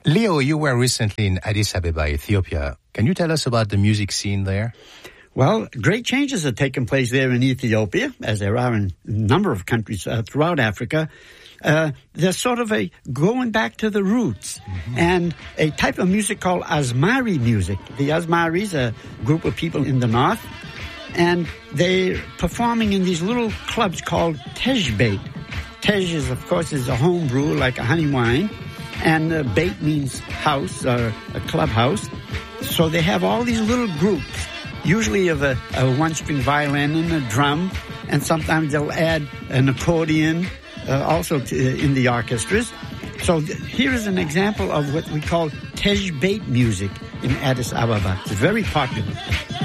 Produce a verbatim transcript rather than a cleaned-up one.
Leo, you were recently in Addis Ababa, Ethiopia. Can you tell us about the music scene there? Well, great changes have taken place there in Ethiopia, as there are in a number of countries uh, throughout Africa. Uh, there's sort of a going back to the roots, mm-hmm. and a type of music called Asmari music. The Asmaris, a group of people in the north, and they're performing in these little clubs called Tejbeit. Tej is, of course, is a home brew, like a honey wine, and uh, beit means house, or a clubhouse. So they have all these little groups, usually of a, a one-string violin and a drum, and sometimes they'll add an accordion, uh, also to, uh, in the orchestras. So th- here is an example of what we call Tejbeit music in Addis Ababa. It's very popular.